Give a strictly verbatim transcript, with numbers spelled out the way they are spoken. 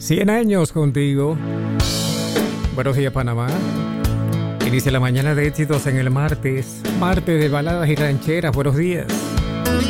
cien años contigo. Buenos días, Panamá. Inicia la mañana de éxitos en el martes. Martes de baladas y rancheras. Buenos días.